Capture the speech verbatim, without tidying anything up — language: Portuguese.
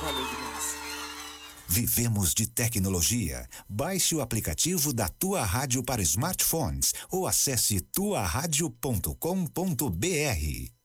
Falei demais. Vivemos de tecnologia. Baixe o aplicativo da Tua Rádio para smartphones ou acesse tua rádio ponto com ponto br.